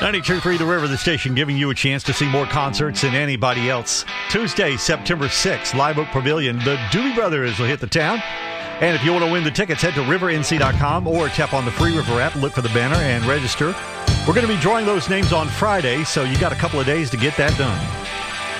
92.3 The River, the station giving you a chance to see more concerts than anybody else. Tuesday, September 6th, Live Oak Pavilion, the Doobie Brothers will hit the town. And if you want to win the tickets, head to rivernc.com or tap on the Free River app, look for the banner, and register. We're going to be drawing those names on Friday, so you got a couple of days to get that done.